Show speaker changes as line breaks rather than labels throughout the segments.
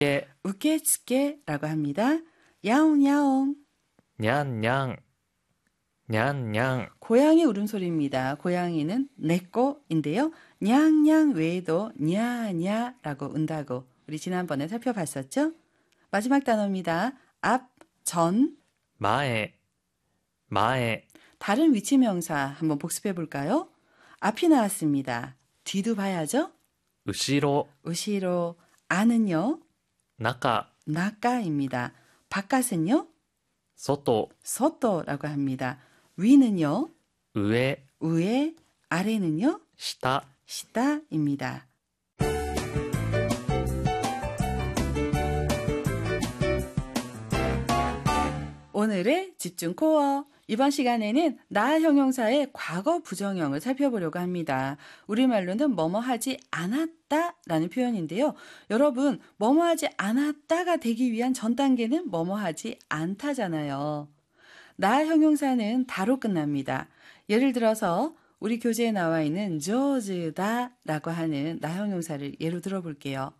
게,
우케츠케라고 합니다. 야옹야옹.
냥, 냥,
고양이 울음소리입니다. 고양이는 내꺼인데요. 냥냥 외에도 냐냐라고 운다고 우리 지난번에 살펴봤었죠? 마지막 단어입니다. 앞, 전.
마에,
다른 위치 명사 한번 복습해 볼까요? 앞이 나왔습니다. 뒤도 봐야죠?
우시로,
우시로. 안은요?
나카,
나까입니다. 바깥은요?
소토,
소토라고 합니다. 위는요?
우에,
위에, 아래는요?
시타,
시다입니다. 오늘의 집중 코어. 이번 시간에는 나 형용사의 과거 부정형을 살펴보려고 합니다. 우리말로는 뭐뭐 하지 않았다 라는 표현인데요. 여러분, 뭐뭐 하지 않았다가 되기 위한 전 단계는 뭐뭐 하지 않다잖아요. 나 형용사는 다로 끝납니다. 예를 들어서 우리 교재에 나와 있는 조즈다 라고 하는 나 형용사를 예로 들어볼게요.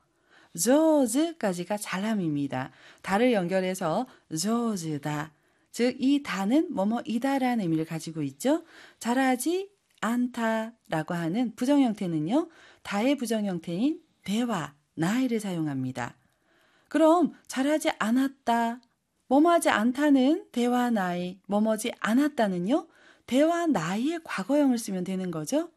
조즈까지가 잘함입니다. 다를 연결해서 조즈다. 즉, 이 다는 뭐뭐이다라는 의미를 가지고 있죠. 잘하지 않다라고 하는 부정 형태는요. 다의 부정 형태인 대와 나이를 사용합니다. 그럼 잘하지 않았다. 뭐뭐하지 않다는 대와 나이, 뭐뭐지 않았다는요. 대와 나이의 과거형을 쓰면 되는 거죠.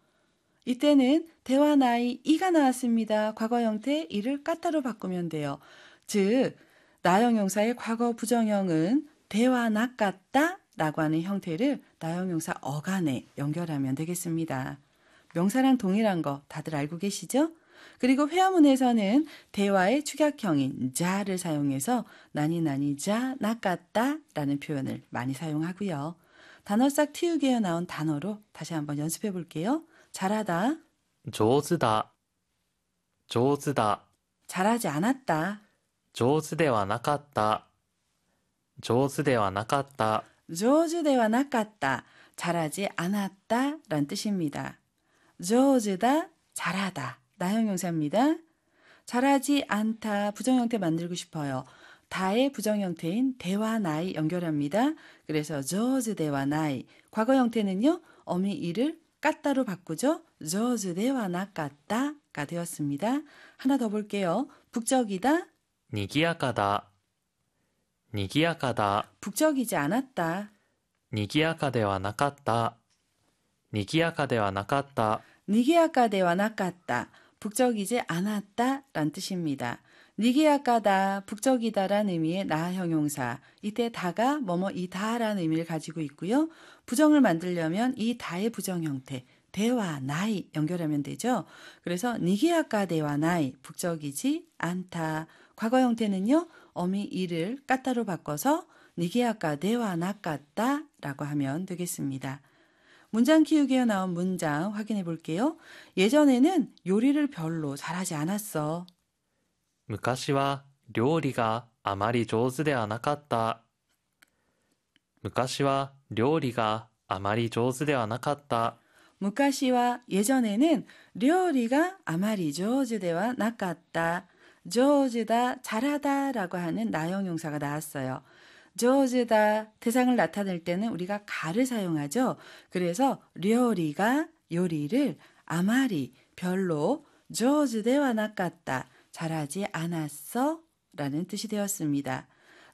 이때는 대와 나이 이가 나왔습니다. 과거 형태 이를 까따로 바꾸면 돼요. 즉, 나형용사의 과거 부정형은 대와 낚았다 라고 하는 형태를 나형용사 어간에 연결하면 되겠습니다. 명사랑 동일한 거 다들 알고 계시죠? 그리고 회화문에서는 대화의 축약형인 자를 사용해서 나니 자 낚았다 라는 표현을 많이 사용하고요. 단어 싹 틔우기에 나온 단어로 다시 한번 연습해 볼게요. 잘하다,
上手だ、上手だ、
잘하지 않았다,
上手ではなかった、上手ではなかった、
조즈대와 낚았다, 잘하지 않았다 라는 뜻입니다. 조즈다, 잘하다, 나형용사입니다. 잘하지 않다, 부정형태 만들고 싶어요. 다의 부정형태인 대와 나이 연결합니다. 그래서 조즈대와 나이, 과거 형태는요. 어미 이를 까따로 바꾸죠. 조즈대와 낚았다가 되었습니다. 하나 더 볼게요. 북적이다,
にぎやかだ、にぎやかだ、
북적이지 않았다,
にぎやかではなかった、にぎやかではなかった、
니기야까대와 낚았다, 북적이지 않았다 란 뜻입니다. 니기야까다, 북적이다란 의미의 나 형용사. 이때 다가 뭐뭐이다 라는 의미를 가지고 있고요. 부정을 만들려면 이 다의 부정 형태, 대와 나이 연결하면 되죠. 그래서 니기야까대와 나이, 북적이지 않다. 과거 형태는요. 어미 이를 까따로 바꿔서 니기야까대와 낚았다 라고 하면 되겠습니다. 문장 키우기에 나온 문장 확인해 볼게요. 예전에는 요리를 별로 잘하지 않았어.
昔は料理があまり上手ではなかった。昔は料理があまり上手ではなかった。
무카시와 예전에는 료리가 아마리 조즈대와 나갔다. 조즈다, 잘하다 라고 하는 나형용사가 나왔어요. 조즈다, 대상을 나타낼 때는 우리가 가를 사용하죠. 그래서 료리가 요리를 아마리, 별로, 조즈대와 나갔다. 잘하지 않았어 라는 뜻이 되었습니다.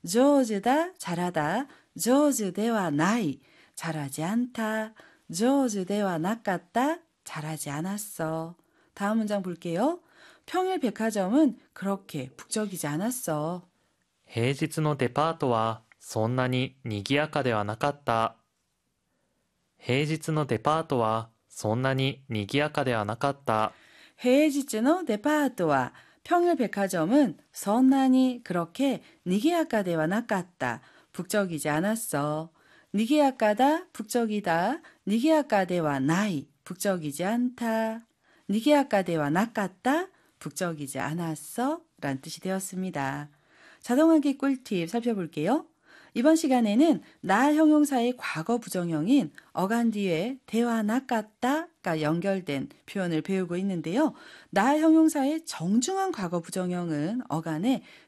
조즈다, 잘하다, 조즈대와 나이, 잘하지 않다, 조즈대와 나갔다, 잘하지 않았어. 다음 문장 볼게요. 평일 백화점은 그렇게 북적이지 않았어.
平日のデパートはそんなに賑やかではなかった。平日のデパートはそんなに賑やかではなかった。
헤이지츠노 데파토와 평일 백화점은 선난이 그렇게 니기야카대와 나갔다. 북적이지 않았어. 니기야카다, 북적이다. 니기야카대와 나이, 북적이지 않다. 니기야카대와 나갔다. 북적이지 않았어. 란 뜻이 되었습니다. 자동하기 꿀팁 살펴볼게요. 이번 시간에는 나 형용사의 과거 부정형인 어간 뒤에 대화 낚았다가 연결된 표현을 배우고 있는데요. 나 형용사의 정중한 과거 부정형은 어간에